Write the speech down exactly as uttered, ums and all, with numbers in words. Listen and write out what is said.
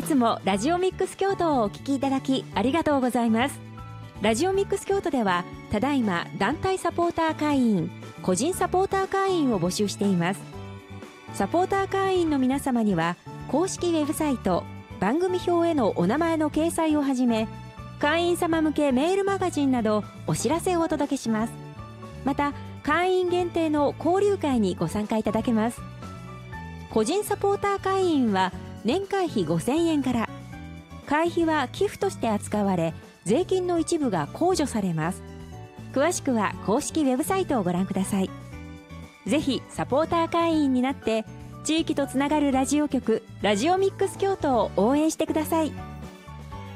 いつもラジオミックス京都をお聞きいただきありがとうございます。ラジオミックス京都ではただいま団体サポーター会員、個人サポーター会員を募集しています。サポーター会員の皆様には公式ウェブサイト、番組表へのお名前の掲載をはじめ、会員様向けメールマガジンなどお知らせをお届けします。また会員限定の交流会にご参加いただけます。個人サポーター会員は年会費ごせんえんから、会費は寄付として扱われ、税金の一部が控除されます。詳しくは公式ウェブサイトをご覧ください。ぜひサポーター会員になって地域とつながるラジオ局、ラジオミックス京都を応援してください。